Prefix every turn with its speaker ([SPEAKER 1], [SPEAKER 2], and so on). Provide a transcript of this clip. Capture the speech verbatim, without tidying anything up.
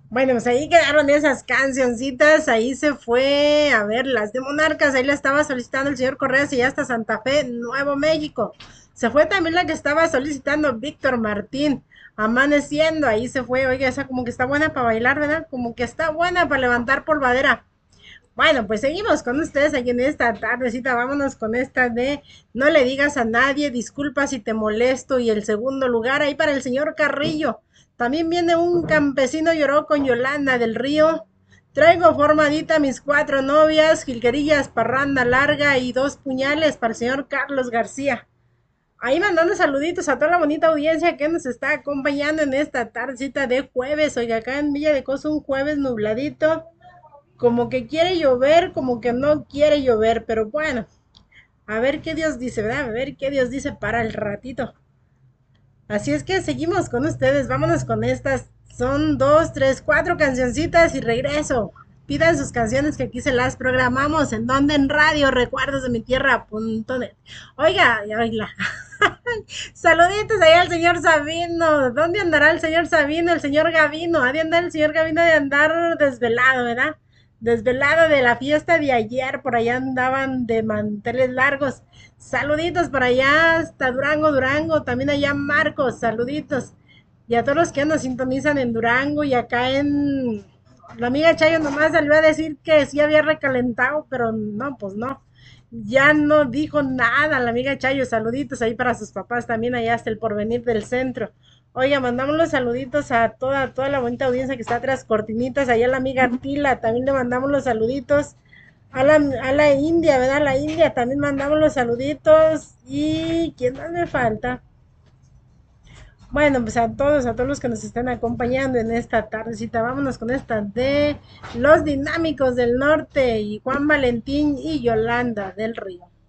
[SPEAKER 1] Bueno, pues ahí quedaron esas cancioncitas, ahí se fue, a ver, las de Monarcas, ahí la estaba solicitando el señor Correas y ya hasta Santa Fe, Nuevo México. Se fue también la que estaba solicitando Víctor Martín, Amaneciendo, ahí se fue, oiga, esa como que está buena para bailar, ¿verdad? Como que está buena para levantar polvadera. Bueno, pues seguimos con ustedes aquí en esta tardecita. Vámonos con esta de No le digas a nadie, disculpa si te molesto. Y el segundo lugar ahí para el señor Carrillo. También viene un campesino lloró con Yolanda del Río. Traigo formadita mis cuatro novias, jilguerillas, parranda larga y dos puñales para el señor Carlos García. Ahí mandando saluditos a toda la bonita audiencia que nos está acompañando en esta tardecita de jueves. Oiga, acá en Villa de Coso un jueves nubladito, como que quiere llover, como que no quiere llover, pero bueno, a ver qué Dios dice, ¿verdad? A ver qué Dios dice para el ratito. Así es que seguimos con ustedes, vámonos con estas. Son dos, tres, cuatro cancioncitas y regreso. Pidan sus canciones que aquí se las programamos. ¿En donde? En radio, recuerdos de mi tierra punto net. Oiga, oiga. Saluditos ahí al señor Sabino. ¿Dónde andará el señor Sabino? El señor Gavino. ¿Ha de andar el señor Gavino de andar desvelado, verdad? Desvelado de la fiesta de ayer. Por allá andaban de manteles largos. Saluditos por allá hasta Durango, Durango. También allá Marcos. Saluditos. Y a todos los que nos sintonizan en Durango y acá en... La amiga Chayo nomás salió a decir que sí había recalentado, pero no, pues no. Ya no dijo nada la amiga Chayo. Saluditos ahí para sus papás también allá hasta el porvenir del centro. Oiga, mandamos los saluditos a toda, toda la bonita audiencia que está atrás cortinitas. Allá la amiga Tila, también le mandamos los saluditos. A la, a la India, ¿verdad? La India también mandamos los saluditos. ¿Y quién más me falta? Bueno, pues a todos, a todos los que nos están acompañando en esta tardecita, vámonos con esta de Los Dinámicos del Norte y Juan Valentín y Yolanda del Río.